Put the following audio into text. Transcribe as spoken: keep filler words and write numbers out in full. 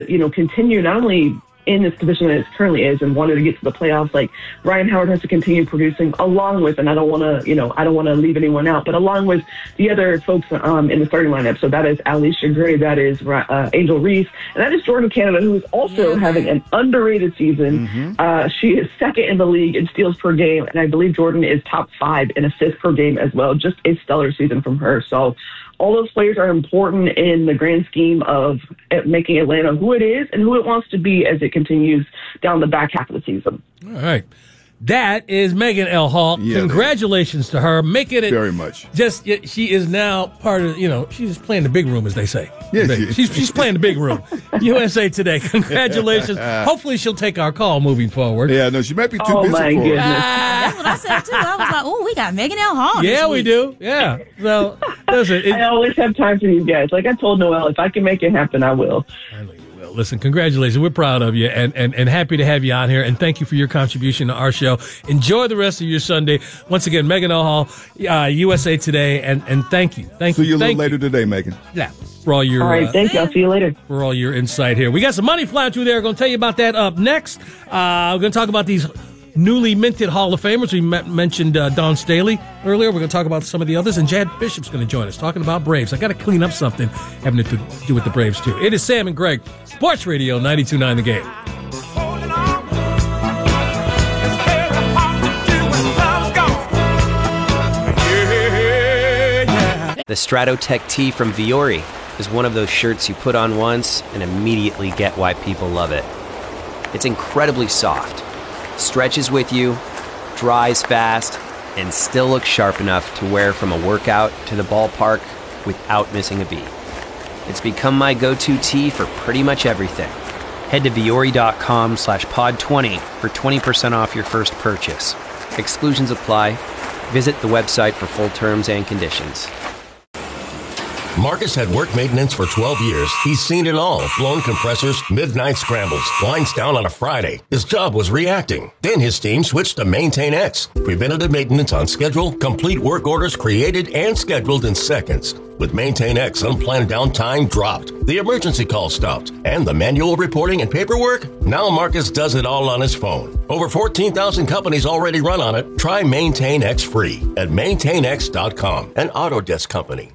you know, continue not only in this position that it currently is and wanted to get to the playoffs, like Ryan Howard has to continue producing along with, and I don't want to, you know, I don't want to leave anyone out, but along with the other folks um, in the starting lineup. So that is Alicia Gray, that is uh, Angel Reese, and that is Jordan Canada, who is also yeah. having an underrated season. Mm-hmm. Uh, she is second in the league in steals per game, and I believe Jordan is top five in assists per game as well. Just a stellar season from her. So all those players are important in the grand scheme of making Atlanta who it is and who it wants to be as it continues down the back half of the season. All right. That is Megan L. Hall. Yeah, Congratulations to her. Making it very much. Just she is now part of, you know, she's playing the big room, as they say. Yeah, she she's, she's playing the big room. U S A Today. Congratulations. Hopefully she'll take our call moving forward. Yeah, no, she might be too oh, busy my for goodness. us. That's what I said, too. I was like, oh, we got Megan L. Hall. Yeah, we week. do. Yeah. So, listen. It, I always have time for you guys. Like I told Noelle, if I can make it happen, I will. I know you will. Listen, congratulations. We're proud of you and, and, and happy to have you on here. And thank you for your contribution to our show. Enjoy the rest of your Sunday. Once again, Megan L. Hall, uh, U S A Today. And, and thank you. Thank See you. you a little thank later you. today, Megan. Yeah. For all your, all right, uh, thank you. I'll see you later. For all your insight here. We got some money flying through there. We're going to tell you about that up next. Uh, we're going to talk about these newly minted Hall of Famers. We met, mentioned uh, Dawn Staley earlier. We're going to talk about some of the others. And Jad Bishop's going to join us talking about Braves. I got to clean up something having to do with the Braves, too. It is Sam and Greg, Sports Radio ninety-two point nine The Game. The Stratotech tee from Viore is one of those shirts you put on once and immediately get why people love it. It's incredibly soft, stretches with you, dries fast, and still looks sharp enough to wear from a workout to the ballpark without missing a beat. It's become my go-to tee for pretty much everything. Head to Viore.com slash pod 20 for twenty percent off your first purchase. Exclusions apply. Visit the website for full terms and conditions. Marcus had work maintenance for twelve years. He's seen it all. Blown compressors, midnight scrambles, lines down on a Friday. His job was reacting. Then his team switched to Maintain X. Preventative maintenance on schedule, complete work orders created and scheduled in seconds. With Maintain X, unplanned downtime dropped. The emergency call stopped. And the manual reporting and paperwork? Now Marcus does it all on his phone. Over fourteen thousand companies already run on it. Try Maintain X free at maintain x dot com, an Autodesk company.